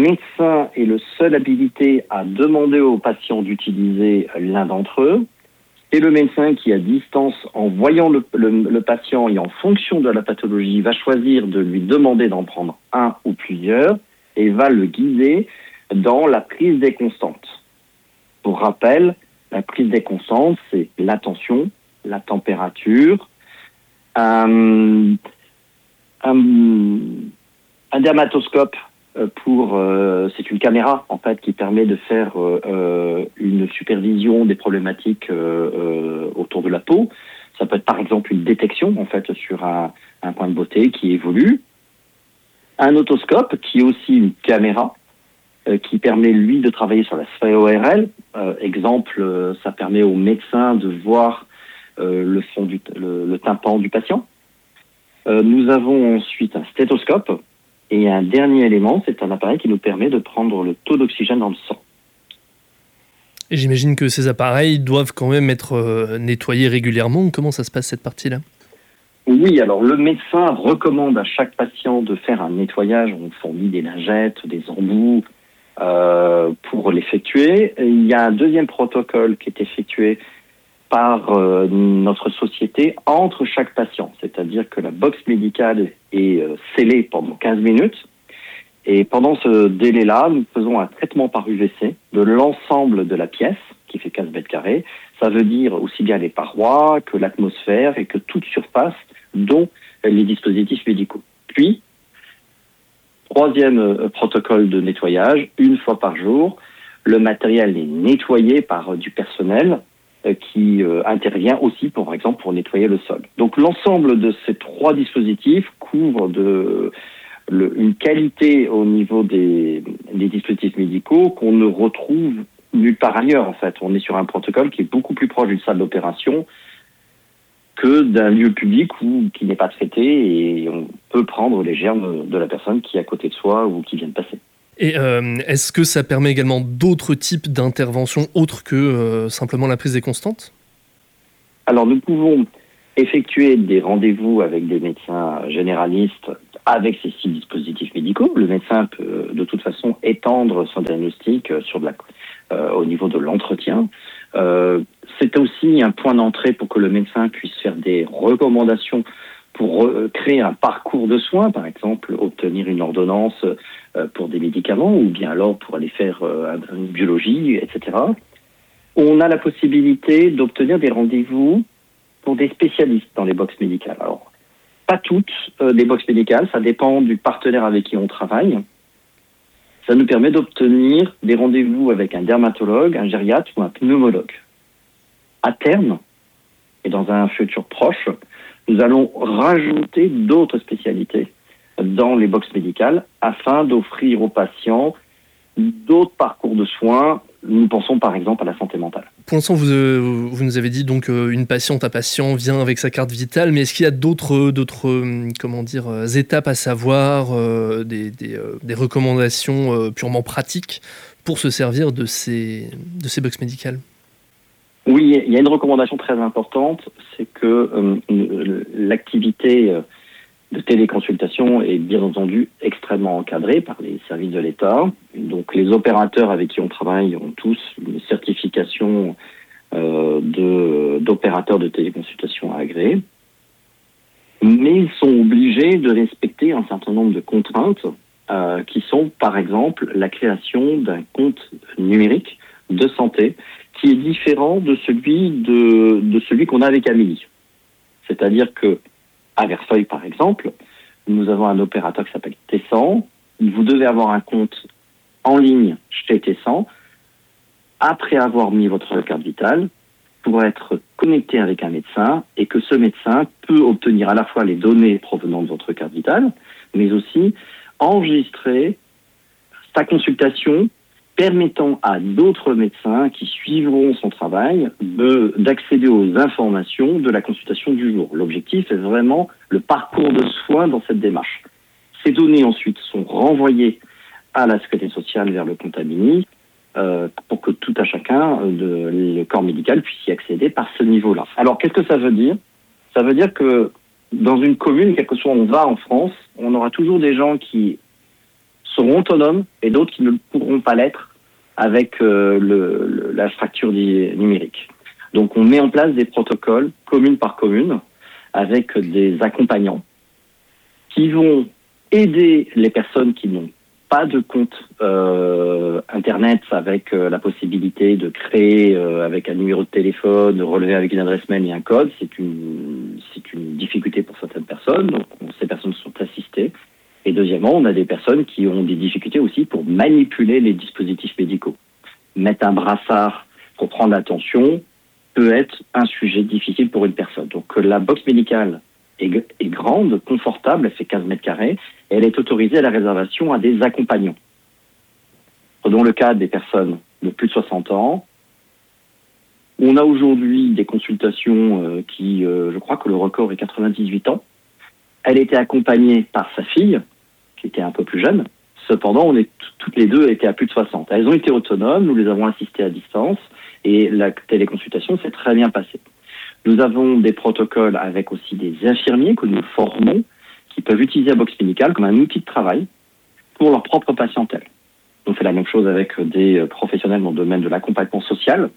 médecin est le seul habilité à demander au patient d'utiliser l'un d'entre eux. C'est le médecin qui, à distance, en voyant le patient et en fonction de la pathologie, va choisir de lui demander d'en prendre un ou plusieurs et va le guider dans la prise des constantes. Pour rappel, la prise des constantes, c'est la tension, la température, un dermatoscope c'est une caméra en fait qui permet de faire une supervision des problématiques autour de la peau. Ça peut être par exemple une détection en fait sur un point de beauté qui évolue. Un otoscope qui est aussi une caméra qui permet lui de travailler sur la sphère ORL. Exemple, ça permet au médecin de voir le tympan du patient. Nous avons ensuite un stéthoscope. Et un dernier élément, c'est un appareil qui nous permet de prendre le taux d'oxygène dans le sang. Et j'imagine que ces appareils doivent quand même être nettoyés régulièrement. Comment ça se passe cette partie-là ? Oui, alors le médecin recommande à chaque patient de faire un nettoyage. On fournit des lingettes, des embouts pour l'effectuer. Il y a un deuxième protocole qui est effectué par notre société entre chaque patient. C'est-à-dire que la box médicale est scellée pendant 15 minutes. Et pendant ce délai-là, nous faisons un traitement par UVC de l'ensemble de la pièce, qui fait 15 mètres carrés. Ça veut dire aussi bien les parois que l'atmosphère et que toute surface, dont les dispositifs médicaux. Puis, troisième protocole de nettoyage, une fois par jour, le matériel est nettoyé par du personnel qui intervient aussi, par exemple, pour nettoyer le sol. Donc l'ensemble de ces trois dispositifs couvre une qualité au niveau des dispositifs médicaux qu'on ne retrouve nulle part ailleurs, en fait. On est sur un protocole qui est beaucoup plus proche d'une salle d'opération que d'un lieu public qui n'est pas traité et on peut prendre les germes de la personne qui est à côté de soi ou qui vient de passer. Et est-ce que ça permet également d'autres types d'interventions autres que simplement la prise des constantes ? Alors nous pouvons effectuer des rendez-vous avec des médecins généralistes avec ces 6 dispositifs médicaux. Le médecin peut de toute façon étendre son diagnostic au niveau de l'entretien. C'est aussi un point d'entrée pour que le médecin puisse faire des recommandations pour créer un parcours de soins, par exemple obtenir une ordonnance pour des médicaments ou bien alors pour aller faire une biologie, etc. On a la possibilité d'obtenir des rendez-vous pour des spécialistes dans les boxes médicales. Alors, pas toutes les boxes médicales, ça dépend du partenaire avec qui on travaille. Ça nous permet d'obtenir des rendez-vous avec un dermatologue, un gériatre ou un pneumologue. À terme, et dans un futur proche, nous allons rajouter d'autres spécialités dans les boxes médicales afin d'offrir aux patients d'autres parcours de soins. Nous pensons par exemple à la santé mentale. Pour l'instant, vous nous avez dit donc un patient vient avec sa carte vitale, mais est-ce qu'il y a d'autres étapes à savoir, des recommandations purement pratiques pour se servir de ces boxes médicales ? Oui, il y a une recommandation très importante, c'est que l'activité de téléconsultation est bien entendu extrêmement encadrée par les services de l'État. Donc les opérateurs avec qui on travaille ont tous une certification d'opérateurs de téléconsultation agréés. Mais ils sont obligés de respecter un certain nombre de contraintes qui sont par exemple la création d'un compte numérique de santé qui est différent de celui qu'on a avec Amélie. C'est-à-dire que à Verfeuille, par exemple, nous avons un opérateur qui s'appelle Tessan. Vous devez avoir un compte en ligne chez Tessan après avoir mis votre carte vitale pour être connecté avec un médecin et que ce médecin peut obtenir à la fois les données provenant de votre carte vitale, mais aussi enregistrer sa consultation permettant à d'autres médecins qui suivront son travail d'accéder aux informations de la consultation du jour. L'objectif est vraiment le parcours de soins dans cette démarche. Ces données ensuite sont renvoyées à la sécurité sociale vers le compte Amini pour que tout à chacun, le corps médical, puisse y accéder par ce niveau-là. Alors qu'est-ce que ça veut dire ? Ça veut dire que dans une commune, quel que soit où on va en France, on aura toujours des gens qui seront autonomes et d'autres qui ne pourront pas l'être avec la fracture numérique. Donc on met en place des protocoles commune par commune avec des accompagnants qui vont aider les personnes qui n'ont pas de compte Internet avec la possibilité de créer avec un numéro de téléphone, de relever avec une adresse mail et un code. C'est une difficulté pour certaines personnes, donc ces personnes sont assistées. Et deuxièmement, on a des personnes qui ont des difficultés aussi pour manipuler les dispositifs médicaux. Mettre un brassard pour prendre l'attention peut être un sujet difficile pour une personne. Donc la box médicale est grande, confortable, elle fait 15 mètres carrés, et elle est autorisée à la réservation à des accompagnants. Prenons le cas des personnes de plus de 60 ans. On a aujourd'hui des consultations qui, je crois que le record est 98 ans. Elle était accompagnée par sa fille, qui était un peu plus jeune. Cependant, toutes les deux étaient à plus de 60. Elles ont été autonomes, nous les avons assistées à distance, et la téléconsultation s'est très bien passée. Nous avons des protocoles avec aussi des infirmiers que nous formons, qui peuvent utiliser la box médicale comme un outil de travail pour leur propre patientèle. On fait la même chose avec des professionnels dans le domaine de l'accompagnement social.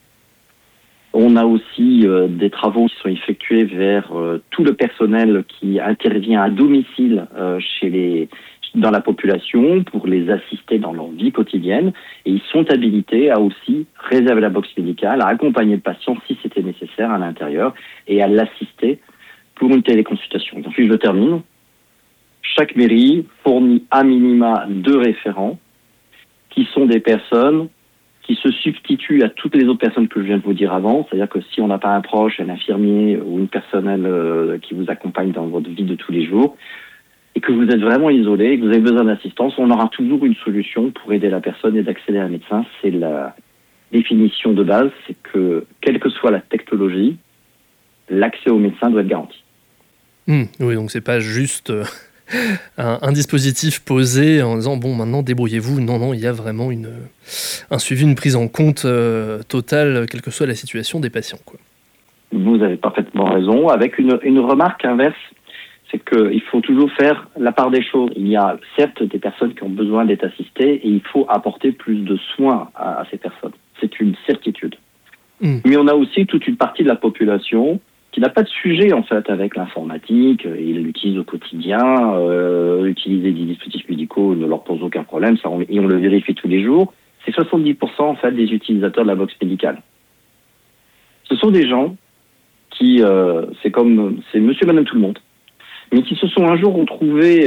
On a aussi des travaux qui sont effectués vers tout le personnel qui intervient à domicile dans la population pour les assister dans leur vie quotidienne. Et ils sont habilités à aussi réserver la box médicale, à accompagner le patient si c'était nécessaire à l'intérieur et à l'assister pour une téléconsultation. Et ensuite, je termine. Chaque mairie fournit à minima 2 référents qui sont des personnes qui se substituent à toutes les autres personnes que je viens de vous dire avant. C'est-à-dire que si on n'a pas un proche, un infirmier ou une personnel qui vous accompagne dans votre vie de tous les jours, et que vous êtes vraiment isolé, et que vous avez besoin d'assistance, on aura toujours une solution pour aider la personne et d'accéder à un médecin. C'est la définition de base, c'est que, quelle que soit la technologie, l'accès au médecin doit être garanti. Oui, donc c'est pas juste un dispositif posé en disant bon, maintenant débrouillez-vous. Non, il y a vraiment un suivi, une prise en compte totale, quelle que soit la situation des patients, quoi. Vous avez parfaitement raison, avec une remarque inverse. C'est qu'il faut toujours faire la part des choses. Il y a certes des personnes qui ont besoin d'être assistées et il faut apporter plus de soins à ces personnes. C'est une certitude. Mais on a aussi toute une partie de la population qui n'a pas de sujet en fait avec l'informatique. Ils l'utilisent au quotidien. Utiliser des dispositifs médicaux ne leur pose aucun problème. Et on le vérifie tous les jours. C'est 70% en fait des utilisateurs de la box médicale. Ce sont des gens qui, c'est monsieur, madame, tout le monde, mais qui se sont un jour retrouvés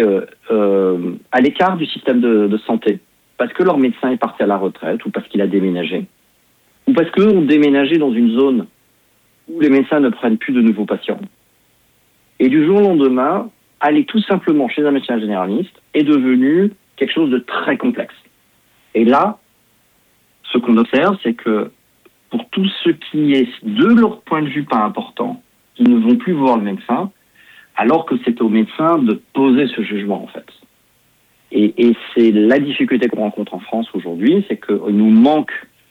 à l'écart du système de santé, parce que leur médecin est parti à la retraite, ou parce qu'il a déménagé, ou parce qu'eux ont déménagé dans une zone où les médecins ne prennent plus de nouveaux patients. Et du jour au lendemain, aller tout simplement chez un médecin généraliste est devenu quelque chose de très complexe. Et là, ce qu'on observe, c'est que pour tout ce qui est de leur point de vue pas important, ils ne vont plus voir le médecin, alors que c'est au médecin de poser ce jugement, en fait. Et c'est la difficulté qu'on rencontre en France aujourd'hui, c'est qu'il nous manque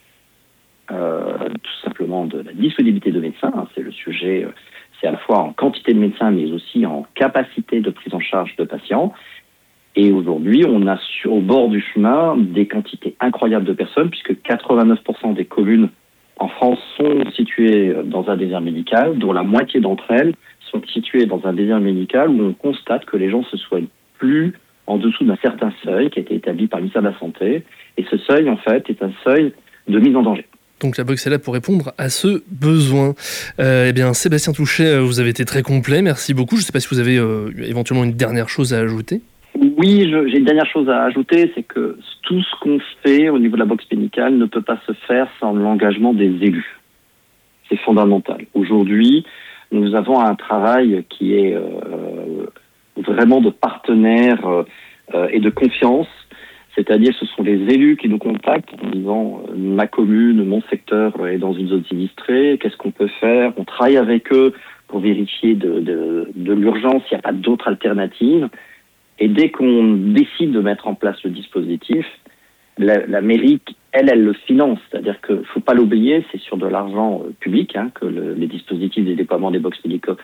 tout simplement de la disponibilité de médecins. C'est le sujet, c'est à la fois en quantité de médecins, mais aussi en capacité de prise en charge de patients. Et aujourd'hui, on a au bord du chemin des quantités incroyables de personnes, puisque 89% des communes en France sont situées dans un désert médical, dont la moitié d'entre elles sont situées dans un désert médical où on constate que les gens se soignent plus en dessous d'un certain seuil qui a été établi par le ministère de la Santé. Et ce seuil, en fait, est un seuil de mise en danger. Donc la box est là pour répondre à ce besoin. Eh bien, Sébastien Touchet, vous avez été très complet, merci beaucoup. Je ne sais pas si vous avez éventuellement une dernière chose à ajouter. Oui, j'ai une dernière chose à ajouter, c'est que tout ce qu'on fait au niveau de la box médicale ne peut pas se faire sans l'engagement des élus. C'est fondamental. Aujourd'hui, nous avons un travail qui est vraiment de partenaire et de confiance. C'est-à-dire ce sont les élus qui nous contactent en disant ma commune, mon secteur est dans une zone sinistrée, qu'est-ce qu'on peut faire? On travaille avec eux pour vérifier de l'urgence, s'il n'y a pas d'autres alternatives. Et dès qu'on décide de mettre en place le dispositif, la mairie, elle le finance. C'est-à-dire qu'il ne faut pas l'oublier, c'est sur de l'argent public que les dispositifs des déploiements des box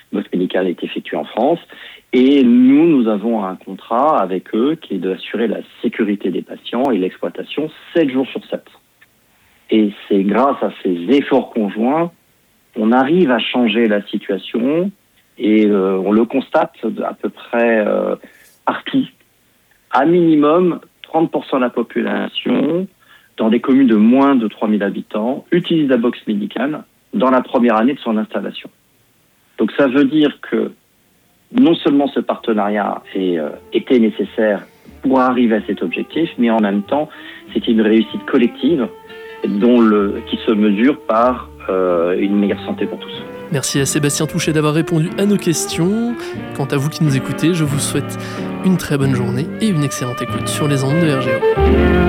box médicale est effectuée en France. Et nous avons un contrat avec eux qui est d'assurer la sécurité des patients et l'exploitation 7 jours sur 7. Et c'est grâce à ces efforts conjoints qu'on arrive à changer la situation et on le constate à peu près partout. À minimum, 30% de la population, dans des communes de moins de 3000 habitants, utilise la box médicale dans la première année de son installation. Donc ça veut dire que non seulement ce partenariat était nécessaire pour arriver à cet objectif, mais en même temps, c'était une réussite collective qui se mesure par une meilleure santé pour tous. Merci à Sébastien Touchet d'avoir répondu à nos questions. Quant à vous qui nous écoutez, je vous souhaite une très bonne journée et une excellente écoute sur les ondes de RGO.